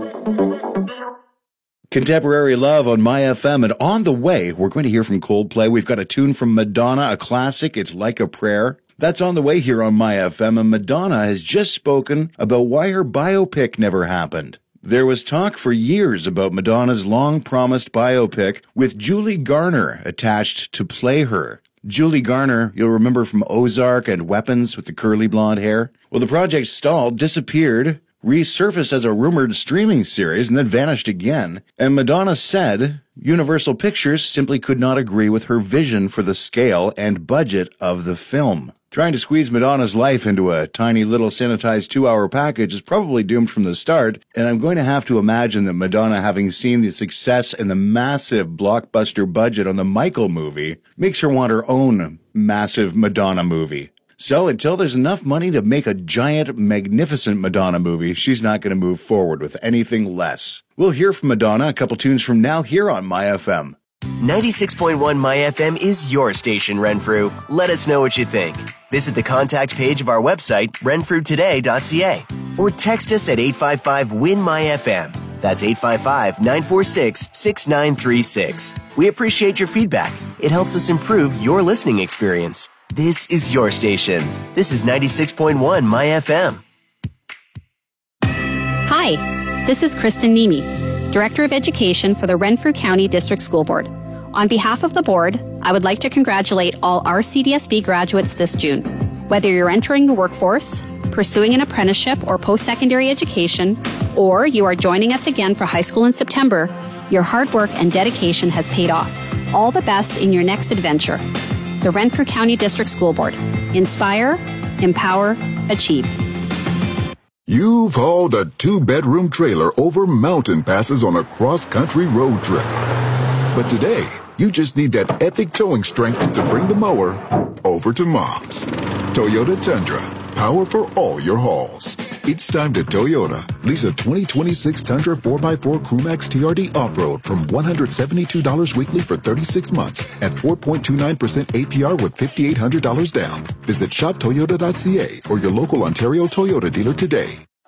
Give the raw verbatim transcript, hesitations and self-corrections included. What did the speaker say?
Contemporary Love on My F M, and on the way, we're going to hear from Coldplay. We've got a tune from Madonna, a classic, It's Like a Prayer. That's on the way here on My F M, and Madonna has just spoken about why her biopic never happened. There was talk for years about Madonna's long-promised biopic with Julie Garner attached to play her. Julie Garner, you'll remember from Ozark and Weapons with the curly blonde hair. Well, the project stalled, disappeared, resurfaced as a rumored streaming series, and then vanished again. And Madonna said Universal Pictures simply could not agree with her vision for the scale and budget of the film. Trying to squeeze Madonna's life into a tiny little sanitized two-hour package is probably doomed from the start, and I'm going to have to imagine that Madonna, having seen the success and the massive blockbuster budget on the Michael movie, makes her want her own massive Madonna movie. So until there's enough money to make a giant, magnificent Madonna movie, she's not going to move forward with anything less. We'll hear from Madonna a couple tunes from now here on My F M. ninety-six point one My F M is your station, Renfrew. Let us know what you think. Visit the contact page of our website, renfrew today dot c a, or text us at eight five five, W I N, M Y F M. That's eight five five, nine four six, six nine three six. We appreciate your feedback. It helps us improve your listening experience. This is your station. This is ninety-six point one My F M. Hi, this is Kristen Nemi, Director of Education for the Renfrew County District School Board. On behalf of the board, I would like to congratulate all R C D S B graduates this June. Whether you're entering the workforce, pursuing an apprenticeship or post-secondary education, or you are joining us again for high school in September, your hard work and dedication has paid off. All the best in your next adventure. The Renfrew County District School Board. Inspire, empower, achieve. You've hauled a two-bedroom trailer over mountain passes on a cross-country road trip. But today, you just need that epic towing strength to bring the mower over to Mom's. Toyota Tundra. Power for all your hauls. It's time to Toyota. Lease a twenty twenty-six Tundra four by four Crewmax T R D Off-Road from one hundred seventy-two dollars weekly for thirty-six months at four point two nine percent A P R with five thousand eight hundred dollars down. Visit shop toyota dot c a or your local Ontario Toyota dealer today.